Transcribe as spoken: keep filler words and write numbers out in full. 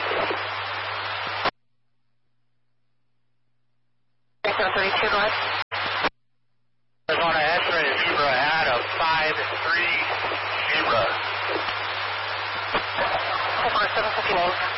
seven thirty-two, go ahead. Arizona X-ray Zebra at a five three Zebra. seven fifty-nine.